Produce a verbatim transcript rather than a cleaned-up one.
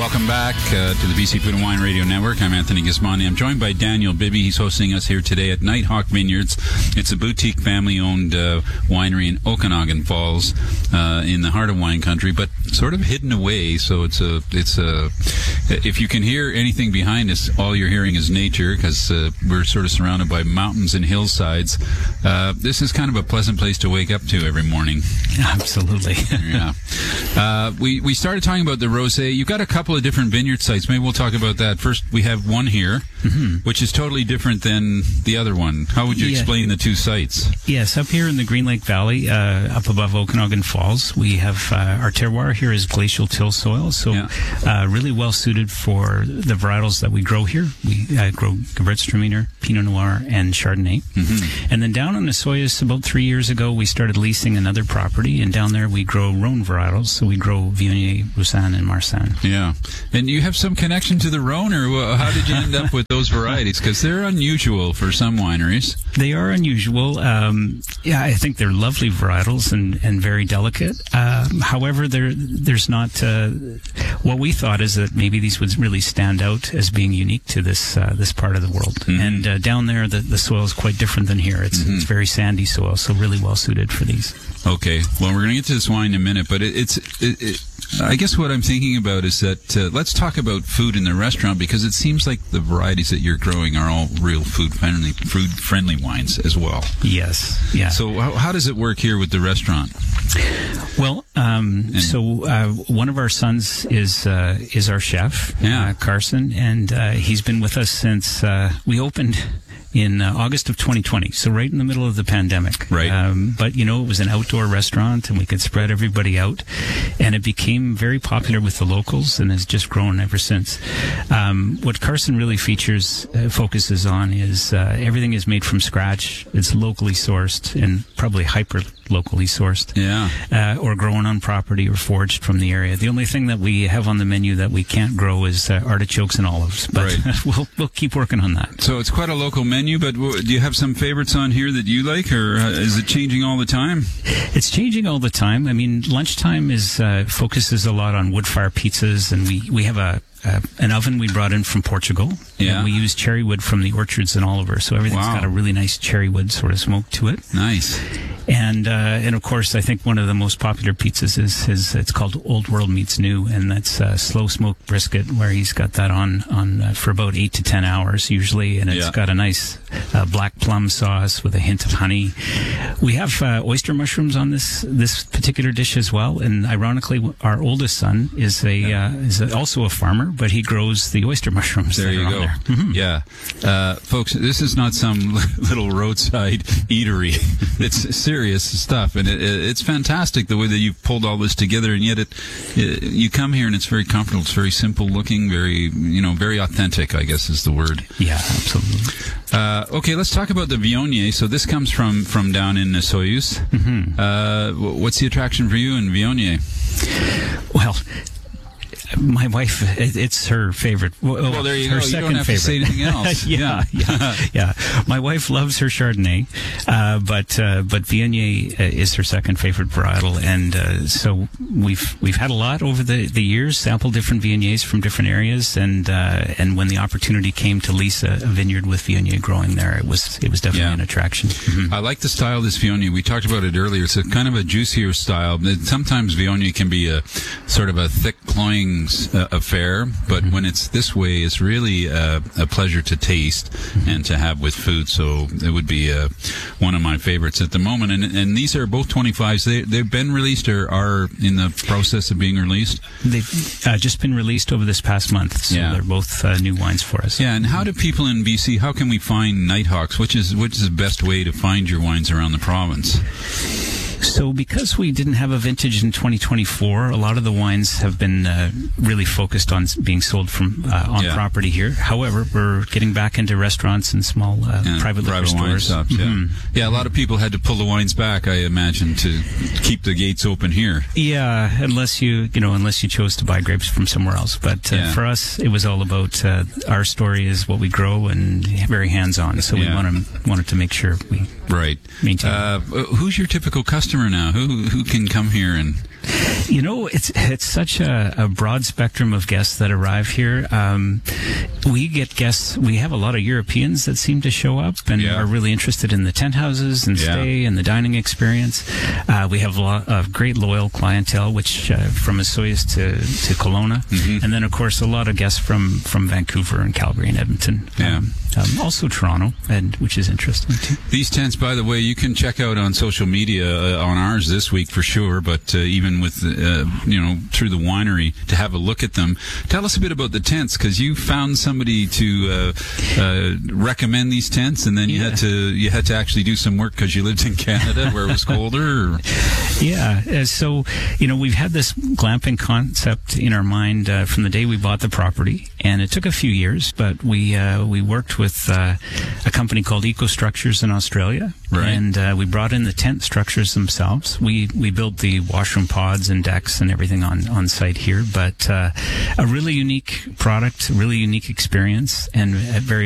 Welcome back uh, to the B C Food and Wine Radio Network. I'm Anthony Gismondi. I'm joined by Daniel Bibby. He's hosting us here today at Nighthawk Vineyards. It's a boutique family-owned uh, winery in Okanagan Falls, uh, in the heart of wine country, but sort of hidden away. So it's a, it's a. If you can hear anything behind us, all you're hearing is nature, because uh, we're sort of surrounded by mountains and hillsides. Uh, this is kind of a pleasant place to wake up to every morning. Absolutely. Yeah. Uh, we we started talking about the rosé. You've got a couple of different vineyard sites. Maybe we'll talk about that. First, we have one here, mm-hmm. which is totally different than the other one. How would you yeah. explain the two sites? Yes, up here in the Green Lake Valley, uh, up above Okanagan Falls, we have uh, our terroir here is glacial till soil, so yeah. uh, really well suited for the varietals that we grow here. We uh, grow Gewürztraminer, Pinot Noir, and Chardonnay. Mm-hmm. And then down on the Soyuz, about three years ago, we started leasing another property, and down there we grow Rhone varietals, so we grow Viognier, Roussanne, and Marsanne. Yeah. And you have some connection to the Rhone, or how did you end up with those varieties? Because they're unusual for some wineries. They are unusual. Um, yeah, I think they're lovely varietals and, and very delicate. Um, however, there there's not uh, what we thought is that maybe these would really stand out as being unique to this uh, this part of the world. Mm-hmm. And uh, down there, the, the soil is quite different than here. It's mm-hmm. it's very sandy soil, so really well suited for these. Okay. Well, we're going to get to this wine in a minute, but it, it's. It, it, I guess what I'm thinking about is that uh, let's talk about food in the restaurant, because it seems like the varieties that you're growing are all real food friendly, food friendly wines as well. Yes. Yeah. So how, how does it work here with the restaurant? Well, um, so uh, one of our sons is uh, is our chef, yeah. uh, Carson, and uh, he's been with us since uh, we opened in uh, August of twenty twenty, so right in the middle of the pandemic. Right. Um, but, you know, it was an outdoor restaurant, and we could spread everybody out, and it became very popular with the locals and has just grown ever since. Um, what Carson really features, uh, focuses on is uh, everything is made from scratch. It's locally sourced and probably hyper locally sourced. Yeah. Uh, or grown on property or foraged from the area. The only thing that we have on the menu that we can't grow is uh, artichokes and olives, but right. we'll we'll keep working on that. So it's quite a local menu, but do you have some favorites on here that you like, or is it changing all the time? It's changing all the time. I mean, lunchtime is uh, focuses a lot on wood fire pizzas, and we, we have a Uh, an oven we brought in from Portugal. Yeah. And we use cherry wood from the orchards in Oliver, so everything's wow. got a really nice cherry wood sort of smoke to it. Nice. And uh, and of course, I think one of the most popular pizzas is his. It's called Old World Meets New, and that's uh, slow smoked brisket, where he's got that on on uh, for about eight to ten hours usually, and it's yeah. got a nice uh, black plum sauce with a hint of honey. We have uh, oyster mushrooms on this this particular dish as well, and ironically, our oldest son is a uh, is a, also a farmer, but he grows the oyster mushrooms. There you go. There. Mm-hmm. Yeah. Uh, folks, this is not some little roadside eatery. It's serious stuff, and it, it, it's fantastic the way that you've pulled all this together, and yet it, it, you come here and it's very comfortable. It's very simple looking, very, you know, very authentic, I guess is the word. Yeah, absolutely. Uh, okay, let's talk about the Viognier. So this comes from, from down in the Soyuz. Mm-hmm. Uh, what's the attraction for you in Viognier? Well, my wife, it's her favorite. Well, well there you her go. Second you don't have favorite. to say anything else. yeah, yeah, yeah. My wife loves her Chardonnay, uh, but uh, but Viognier is her second favorite varietal, and uh, so we've we've had a lot over the, the years, sampled different Viogniers from different areas, and uh, and when the opportunity came to lease a, a vineyard with Viognier growing there, it was it was definitely yeah. an attraction. Mm-hmm. I like the style of this Viognier. We talked about it earlier. It's a kind of a juicier style. Sometimes Viognier can be a sort of a thick, cloying Uh, affair, but mm-hmm. when it's this way, it's really uh, a pleasure to taste mm-hmm. and to have with food. So it would be uh, one of my favorites at the moment. And and these are both twenty-fives. They they've been released or are in the process of being released. They've uh, just been released over this past month. So yeah. they're both uh, new wines for us. Yeah. And how do people in B C? How can we find Nighthawks? Which is which is the best way to find your wines around the province? So because we didn't have a vintage in twenty twenty-four, a lot of the wines have been uh, really focused on being sold from uh, on yeah. property here. However, we're getting back into restaurants and small uh, yeah, private liquor private stores. Wine shops, yeah. Mm-hmm. yeah, a lot of people had to pull the wines back, I imagine, to keep the gates open here. Yeah, unless you, you know, unless you chose to buy grapes from somewhere else. But uh, yeah. for us, it was all about uh, our story is what we grow and very hands-on. So we yeah. wanted wanted to make sure we Right. maintain. Uh, who's your typical customer now? Who who can come here and? You know, it's it's such a, a broad spectrum of guests that arrive here. Um, we get guests. We have a lot of Europeans that seem to show up and Yeah. are really interested in the tent houses and Yeah. stay and the dining experience. Uh, we have a lot of great loyal clientele, which uh, from Osoyoos to to Kelowna, Mhm. and then of course a lot of guests from from Vancouver and Calgary and Edmonton. Yeah. Um, um, also Toronto, and which is interesting too. These tents, by the way, you can check out on social media, uh, on ours this week for sure, but uh, even with, uh, you know, through the winery to have a look at them. Tell us a bit about the tents, because you found somebody to uh, uh, recommend these tents, and then you Yeah. had to you had to actually do some work because you lived in Canada where it was colder. Or? Yeah, uh, so, you know, we've had this glamping concept in our mind uh, from the day we bought the property, and it took a few years, but we uh, we worked with uh, a company called Eco Structures in Australia, Right. and uh, we brought in the tent structures themselves. We we built the washroom pods and decks and everything on, on site here, but uh, a really unique product, really unique experience, and a very